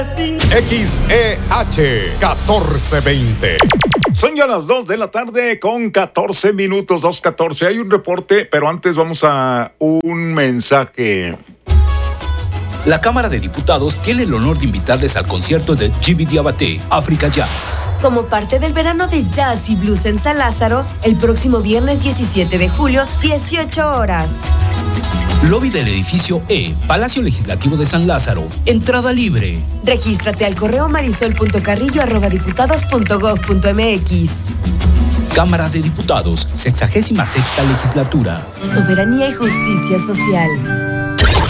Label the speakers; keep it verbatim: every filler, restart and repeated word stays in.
Speaker 1: X E H catorce veinte.
Speaker 2: Son ya las dos de la tarde con catorce minutos, dos catorce. Hay un reporte, pero antes vamos a un mensaje.
Speaker 3: La Cámara de Diputados tiene el honor de invitarles al concierto de Djiby Diabaté, Africa Jazz.
Speaker 4: Como parte del verano de jazz y blues en San Lázaro, el próximo viernes diecisiete de julio, dieciocho horas.
Speaker 3: Lobby del edificio E, Palacio Legislativo de San Lázaro. Entrada libre.
Speaker 4: Regístrate al correo marisol punto carrillo arroba diputados punto gob punto mx.
Speaker 3: Cámara de Diputados, sexagésima sexta legislatura.
Speaker 4: Soberanía y justicia social.